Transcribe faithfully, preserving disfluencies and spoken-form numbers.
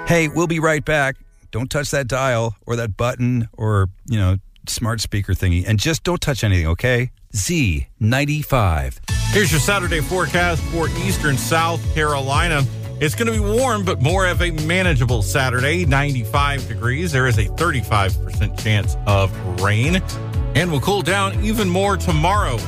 Hey, we'll be right back. Don't touch that dial or that button or, you know, smart speaker thingy. And just don't touch anything, okay? Z ninety-five. Here's your Saturday forecast for eastern South Carolina. It's going to be warm, but more of a manageable Saturday, ninety-five degrees. There is a thirty-five percent chance of rain, and will cool down even more tomorrow.